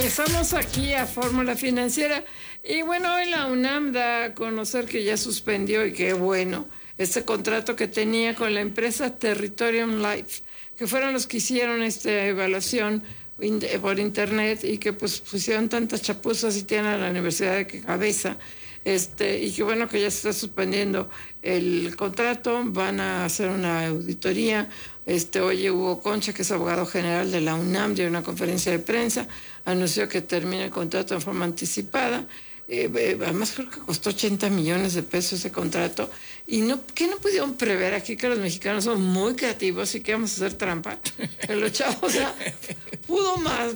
Regresamos aquí a Fórmula Financiera y bueno, hoy la UNAM da a conocer que ya suspendió, y qué bueno, este contrato que tenía con la empresa Territorium Life, que fueron los que hicieron esta evaluación por internet y que pues pusieron tantas chapuzas y tienen a la universidad de cabeza, y que bueno que ya se está suspendiendo el contrato. Van a hacer una auditoría. Hoy Hugo Concha, que es abogado general de la UNAM, dio una conferencia de prensa, anunció que termina el contrato en forma anticipada. Además creo que costó 80 millones de pesos ese contrato. Y ¿qué no pudieron prever aquí? Que los mexicanos son muy creativos y que vamos a hacer trampa. Que los chavos, o sea, fueron más,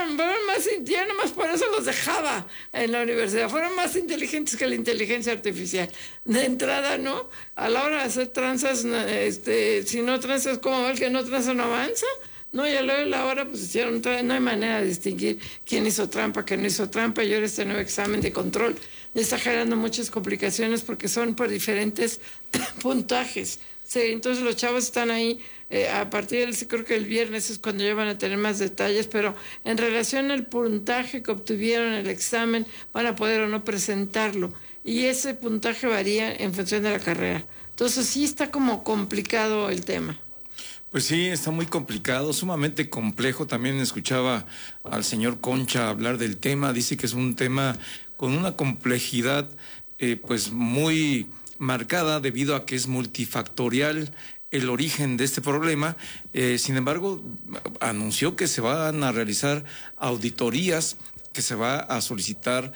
ya nomás por eso los dejaba en la universidad. Fueron más inteligentes que la inteligencia artificial. De entrada, ¿no? A la hora de hacer tranzas, si no tranzas, ¿cómo el que no tranza no avanza? No, y a la hora pues hicieron, no hay manera de distinguir quién hizo trampa, quién no hizo trampa, y ahora este nuevo examen de control está generando muchas complicaciones porque son por diferentes puntajes. Sí, entonces los chavos están ahí, a partir creo que el viernes es cuando ya van a tener más detalles, pero en relación al puntaje que obtuvieron en el examen, van a poder o no presentarlo, y ese puntaje varía en función de la carrera. Entonces sí está como complicado el tema. Pues sí, está muy complicado, sumamente complejo. También escuchaba al señor Concha hablar del tema. Dice que es un tema con una complejidad pues muy marcada debido a que es multifactorial el origen de este problema. Sin embargo, anunció que se van a realizar auditorías, que se va a solicitar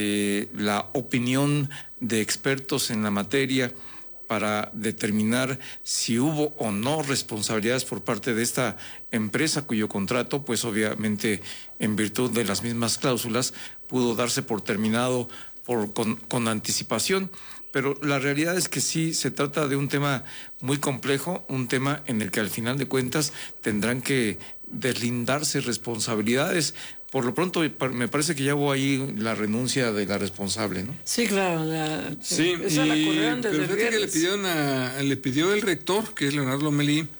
la opinión de expertos en la materia para determinar si hubo o no responsabilidades por parte de esta empresa, cuyo contrato, pues obviamente en virtud de las mismas cláusulas, pudo darse por terminado con anticipación. Pero la realidad es que sí se trata de un tema muy complejo, un tema en el que al final de cuentas tendrán que deslindarse responsabilidades. Por lo pronto, me parece que ya hubo ahí la renuncia de la responsable, ¿no? Sí, claro. Sí, esa la corrieron desde pero fíjate que le pidió el rector, que es Leonardo Lomelí,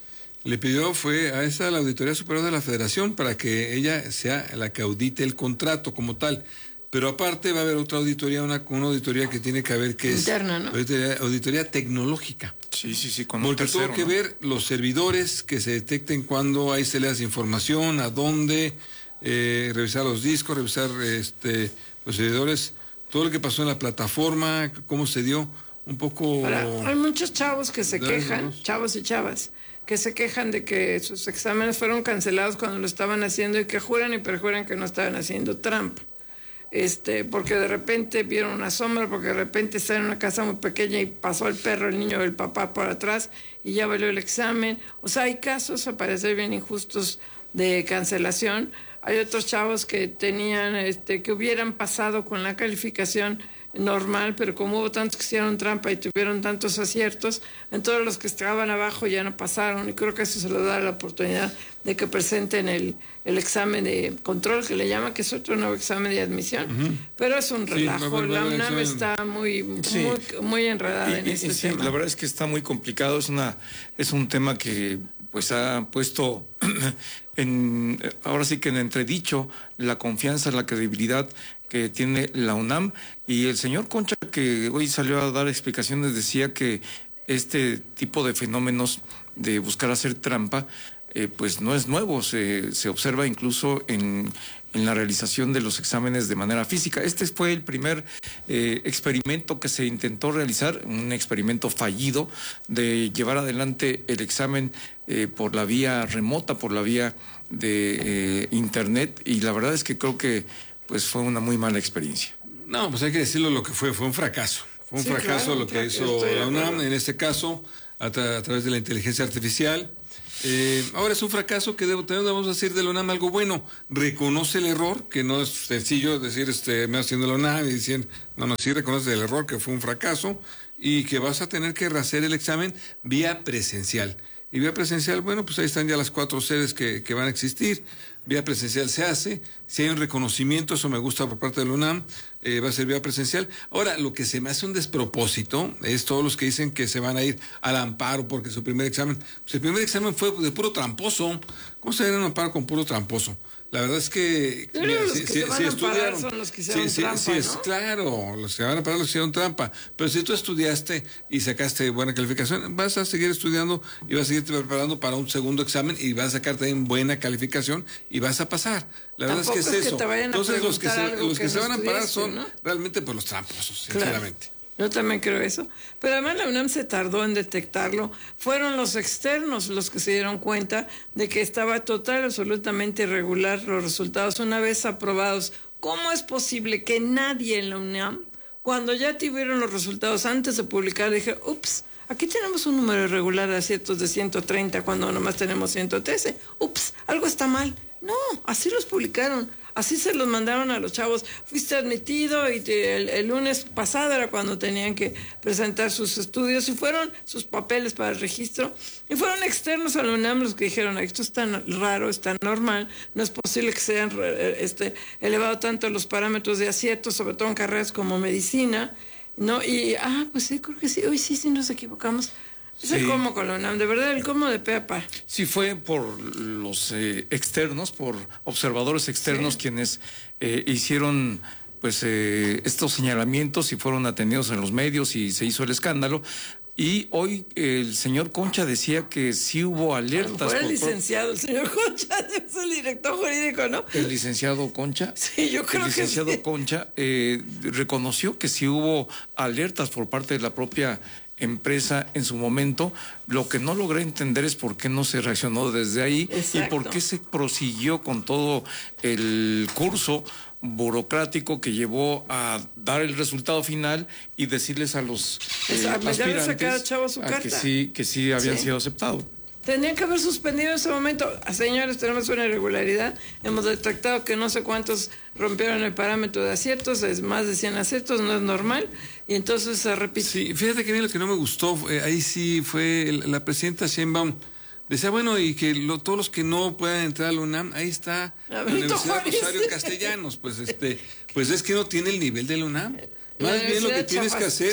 fue a la Auditoría Superior de la Federación para que ella sea la que audite el contrato como tal. Pero aparte va a haber otra auditoría, una auditoría que tiene que ver, que interna, ¿no? Auditoría tecnológica. Sí, con porque un tercero, tuvo que ver los servidores, que se detecten cuando hay salidas de información, a dónde, revisar los discos, revisar los servidores, todo lo que pasó en la plataforma, cómo se dio, un poco... hay muchos chavos que se quejan, chavos y chavas, que se quejan de que sus exámenes fueron cancelados cuando lo estaban haciendo y que juran y perjuran que no estaban haciendo trampa. Porque de repente vieron una sombra, porque de repente está en una casa muy pequeña y pasó el perro, el niño, el papá por atrás y ya valió el examen. O sea, hay casos, a parecer bien injustos, de cancelación. Hay otros chavos que tenían, que hubieran pasado con la calificación normal, pero como hubo tantos que hicieron trampa y tuvieron tantos aciertos, entonces los que estaban abajo ya no pasaron, y creo que eso se les da la oportunidad de que presenten el examen de control, que le llaman, que es otro nuevo examen de admisión. Pero es un relajo. La UNAM está muy enredada en este tema. La verdad es que está muy complicado. Es un tema que pues ha puesto ahora sí que en entredicho la confianza, la credibilidad que tiene la UNAM. Y el señor Concha, que hoy salió a dar explicaciones, decía que este tipo de fenómenos de buscar hacer trampa pues no es nuevo, se observa incluso en la realización de los exámenes de manera física. Este fue el primer experimento que se intentó realizar, un experimento fallido de llevar adelante el examen por la vía remota, por la vía de internet, y la verdad es que creo que pues fue una muy mala experiencia. No, pues hay que decirlo lo que fue un fracaso. Fue un fracaso lo que hizo la UNAM, en este caso, a través de la inteligencia artificial. Ahora es un fracaso que debemos decir de la UNAM algo bueno. Reconoce el error, que no es sencillo decir, me haciendo la UNAM y diciendo, no, sí reconoce el error, que fue un fracaso, y que vas a tener que rehacer el examen vía presencial. Y vía presencial, bueno, pues ahí están ya las 4 sedes que van a existir. Vía presencial se hace, si hay un reconocimiento, eso me gusta por parte de la UNAM, va a ser vía presencial. Ahora, lo que se me hace un despropósito es todos los que dicen que se van a ir al amparo porque su primer examen, pues el primer examen fue de puro tramposo. ¿Cómo se va a ir a un amparo con puro tramposo? La verdad es que si estudiaron, son los que hicieron trampa, ¿no? Claro, los que van a parar los que hicieron trampa. Pero si tú estudiaste y sacaste buena calificación, vas a seguir estudiando y vas a seguirte preparando para un segundo examen y vas a sacar también buena calificación y vas a pasar. La verdad es que es eso. Entonces los que se van a parar son, ¿no?, realmente pues los tramposos, sinceramente. Claro. Yo también creo eso. Pero además la UNAM se tardó en detectarlo. Fueron los externos los que se dieron cuenta de que estaba total, absolutamente irregular los resultados una vez aprobados. ¿Cómo es posible que nadie en la UNAM, cuando ya tuvieron los resultados antes de publicar, dije, ups, aquí tenemos un número irregular de aciertos de 130 cuando nomás tenemos 113? Ups, algo está mal. No, así los publicaron. Así se los mandaron a los chavos. Fuiste admitido y el lunes pasado era cuando tenían que presentar sus estudios y fueron sus papeles para el registro. Y fueron externos a la UNAM los que dijeron, esto es tan raro, es tan normal, no es posible que se hayan elevado tanto los parámetros de acierto, sobre todo en carreras como medicina, ¿no? Y, pues sí, creo que sí, hoy sí nos equivocamos. Es el colmo con la UNAM, de verdad, el colmo de Pepa. Sí, fue por los externos, por observadores externos, quienes hicieron pues estos señalamientos y fueron atendidos en los medios y se hizo el escándalo. Y hoy el señor Concha decía que sí hubo alertas. Fue el licenciado, el señor Concha, es el director jurídico, ¿no? El licenciado Concha. Sí, yo creo que sí. El licenciado Concha reconoció que sí hubo alertas por parte de la propia empresa en su momento. Lo que no logré entender es por qué no se reaccionó desde ahí. Exacto. Y por qué se prosiguió con todo el curso burocrático que llevó a dar el resultado final y decirles a los aspirantes a cada chavo su carta. que sí habían sido aceptados. Tenían que haber suspendido en ese momento. Señores, tenemos una irregularidad. Hemos detectado que no sé cuántos rompieron el parámetro de aciertos, es más de 100 aciertos, no es normal. Y entonces se repite. Sí, fíjate que a mí lo que no me gustó, ahí sí fue la presidenta Sheinbaum. Decía, bueno, y que todos los que no puedan entrar a la UNAM, ahí está la Universidad Rosario Castellanos. Pues es que no tiene el nivel de la UNAM. Más bien lo que tienes que hacer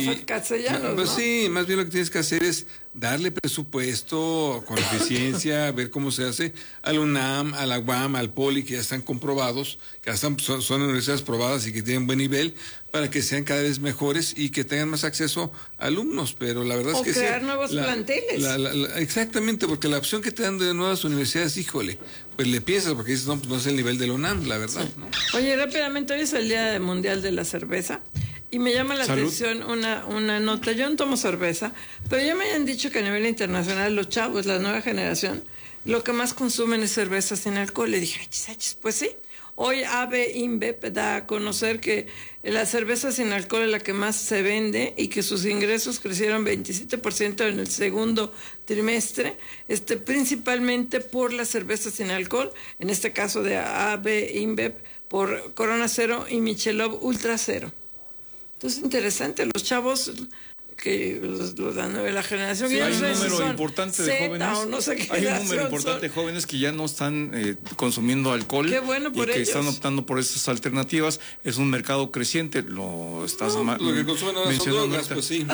más bien lo que tienes que hacer es darle presupuesto con eficiencia, ver cómo se hace a la UNAM, a la UAM, al POLI, que ya están comprobados, que ya son universidades probadas y que tienen buen nivel, para que sean cada vez mejores y que tengan más acceso a alumnos. Pero la verdad es que crear nuevos planteles. Exactamente, porque la opción que te dan de nuevas universidades, híjole, pues le piensas, porque dices, no, pues no es el nivel de la UNAM, la verdad. ¿No? Oye, rápidamente, hoy es el Día Mundial de la Cerveza. Y me llama la atención una nota. Yo no tomo cerveza, pero ya me han dicho que a nivel internacional los chavos, la nueva generación, lo que más consumen es cerveza sin alcohol. Le dije, pues sí. Hoy AB InBev da a conocer que la cerveza sin alcohol es la que más se vende y que sus ingresos crecieron 27% en el segundo trimestre, principalmente por la cerveza sin alcohol, en este caso de AB InBev, por Corona Cero y Michelob Ultra Cero. Entonces, interesante, los chavos que los de la generación... Sí, hay un número importante de jóvenes. No sé hay un número importante de jóvenes que ya no están consumiendo alcohol. Qué bueno por y que ellos. Están optando por esas alternativas. Es un mercado creciente. Lo estás lo que consumen ahora son drogas, pues sí.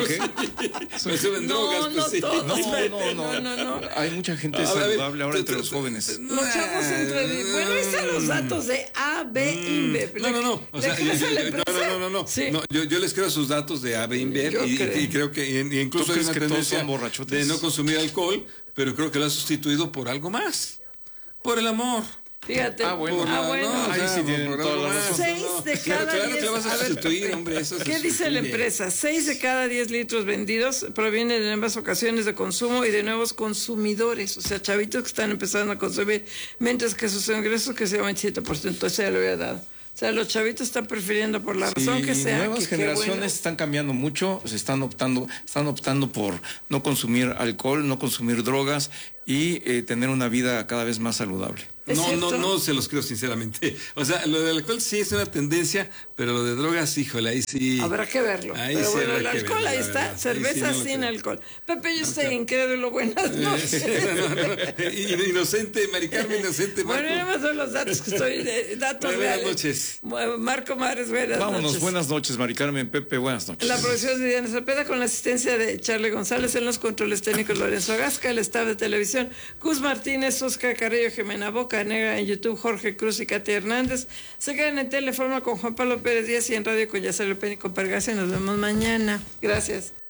No. Hay mucha gente saludable ahora entre los jóvenes. Los chavos bueno, ahí están los datos de AB InBev. No. O sea, no. Sí. No, yo les creo sus datos de AB InBev y creo que incluso hay una tendencia de no consumir alcohol, pero creo que lo ha sustituido por algo más. Por el amor. Fíjate. Bueno. Ahí sí tienen toda la razón. 6 de cada 10. Claro que lo vas a sustituir, hombre. ¿Qué dice la empresa? 6 de cada 10 litros vendidos provienen de nuevas ocasiones de consumo y de nuevos consumidores. O sea, chavitos que están empezando a consumir, mientras que sus ingresos crecieron 27%. Eso ya lo había dado. O sea, los chavitos están prefiriendo por la razón que sea. Nuevas generaciones están cambiando mucho, están optando por no consumir alcohol, no consumir drogas y tener una vida cada vez más saludable. No se los creo sinceramente. O sea, lo del alcohol sí es una tendencia, pero lo de drogas, híjole, ahí sí. Habrá que verlo. Ahí pero sí bueno, el alcohol verlo, ahí está, cerveza sí sin alcohol. Pepe, yo estoy incrédulo, buenas noches. Inocente, Mari Carmen, inocente. Marco. Bueno, nada más son los datos que estoy, datos reales. Buenas noches. Marco Mares, buenas noches. Vámonos, buenas noches, Mari Carmen, Pepe, buenas noches. La producción de Diana Cepeda con la asistencia de Charlie González, en los controles técnicos Lorenzo Gasca, el staff de televisión. producción, Cus Martínez, Oscar Carrillo, Jimena Boca Negra, en YouTube, Jorge Cruz y Katy Hernández. Se quedan en Teleforma con Juan Pablo Pérez Díaz y en Radio con Yacer López y con Pergacia. Nos vemos mañana. Gracias.